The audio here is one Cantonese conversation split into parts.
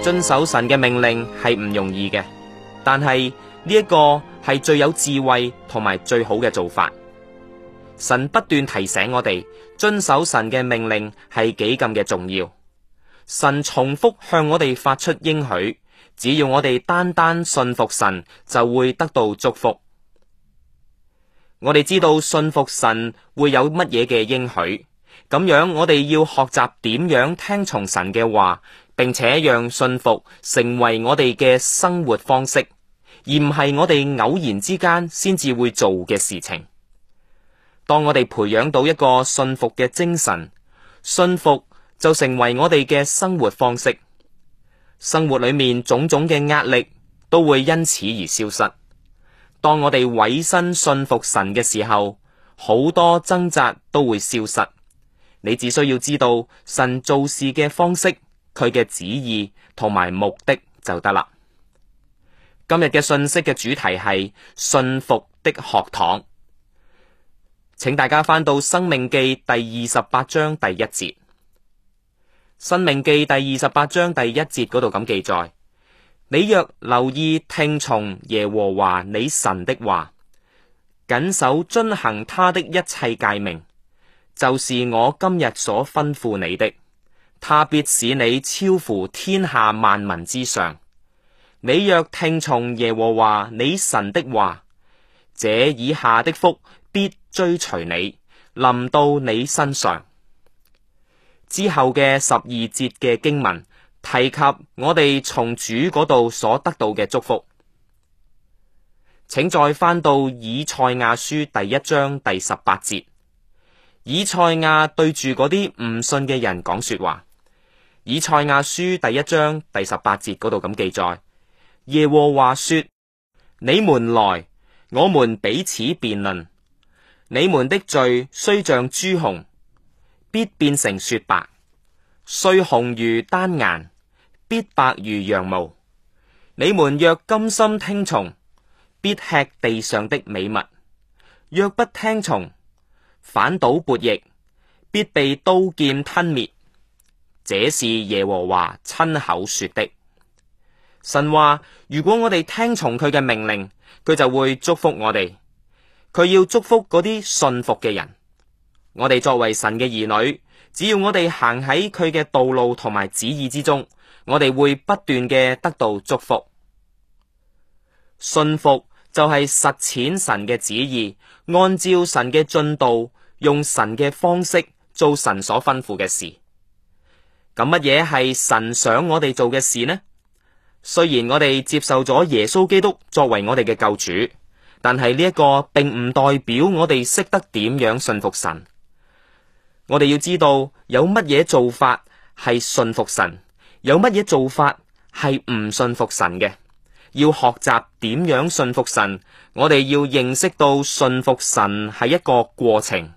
遵守神嘅命令係唔容易嘅，但係呢一個係最有智慧同埋最好嘅做法。神不斷提醒我哋遵守神嘅命令係幾咁嘅重要。神重複向我哋發出應許，只要我哋單單信服神，就會得到祝福。我哋知道信服神會有乜嘢嘅應許，咁樣我哋要學習點樣聽從神嘅話，並且讓信服成為我哋嘅生活方式，而唔係我哋偶然之間先至會做嘅事情。當我哋培養到一個信服嘅精神，信服就成為我哋嘅生活方式，生活裏面種種嘅壓力都會因此而消失。當我哋委身信服神嘅時候，好多掙扎都會消失。你只需要知道神做事嘅方式，佢嘅旨意同埋目的就得啦。今日嘅信息嘅主題係信服的學堂。請大家翻到《申命記》第28章第1節，《申命記》第28章第1節嗰度咁記載：你若留意聽從耶和華你神的話，謹守遵行他的一切誡命，就是我今日所吩咐你的，他必使你超乎天下萬民之上。你若聽從耶和華你神的話，這以下的福必追隨你，臨到你身上。之後嘅12節嘅經文提及我哋從主嗰度所得到嘅祝福。請再翻到以賽亞書第1章第18節，以賽亞對住嗰啲唔信嘅人講說話。以賽亞書第1章第18節嗰度咁記載：耶和華說，你們來，我們彼此辯論。你們的罪雖像朱紅，必變成雪白；雖紅如丹顏，必白如羊毛。你們若甘心聽從，必吃地上的美物；若不聽從，反倒悖逆，必被刀劍吞滅。這是耶和華親口說的。神話，如果我哋聽從佢嘅命令，佢就會祝福我哋。佢要祝福嗰啲信服嘅人。我哋作為神嘅兒女，只要我哋行喺佢嘅道路同埋旨意之中，我哋會不斷嘅得到祝福。信服就係實踐神嘅旨意，按照神嘅進度，用神嘅方式做神所吩咐嘅事。咁乜嘢係神想我哋做嘅事呢？雖然我哋接受咗耶穌基督作為我哋嘅救主，但係呢一個並唔代表我哋識得點樣信服神。我哋要知道有乜嘢做法係信服神，有乜嘢做法係唔信服神嘅。要學習點樣信服神，我哋要認識到信服神係一個過程。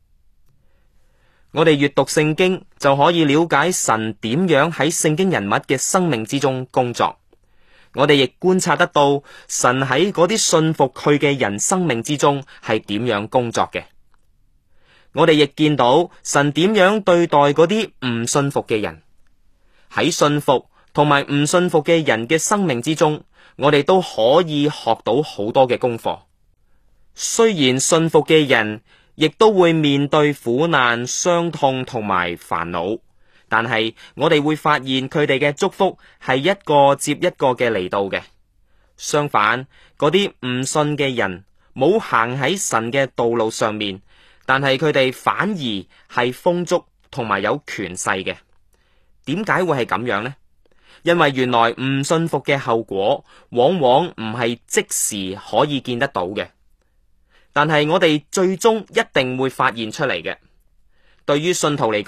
我哋閱讀聖經就可以了解神點樣喺聖經人物嘅生命之中工作。我哋亦觀察得到神喺嗰啲信服佢嘅人生命之中係點樣工作嘅。我哋亦見到神點樣對待嗰啲唔信服嘅人。喺信服同埋唔信服嘅人嘅生命之中，我哋都可以學到好多嘅功課。雖然信服嘅人亦都會面對苦難、傷痛同埋煩惱，但係我哋會發現佢哋嘅祝福係一個接一個嘅嚟到嘅。相反，嗰啲唔信嘅人冇行喺神嘅道路上面，但係佢哋反而係豐足同埋有權勢嘅。點解會係咁樣呢？因為原來唔信服嘅後果往往唔係即時可以見得到嘅，但係我哋最終一定會發現出嚟嘅。對於信徒嚟講，